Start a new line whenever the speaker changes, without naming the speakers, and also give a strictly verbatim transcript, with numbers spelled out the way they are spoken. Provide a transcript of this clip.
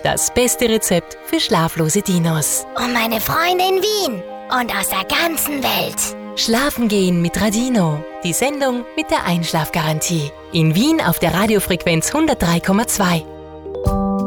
Das beste Rezept für schlaflose Dinos.
Und meine Freunde in Wien und aus der ganzen Welt.
Schlafen gehen mit Radino. Die Sendung mit der Einschlafgarantie. In Wien auf der Radiofrequenz hundertdrei Komma zwei.